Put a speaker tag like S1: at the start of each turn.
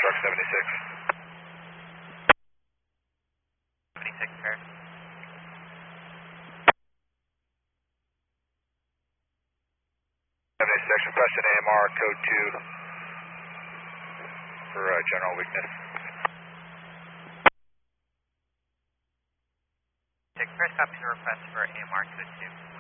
S1: Buck 76.
S2: 76, sir.
S1: 76, requesting AMR code 2 for general weakness.
S2: Express copy request for AMR code 2.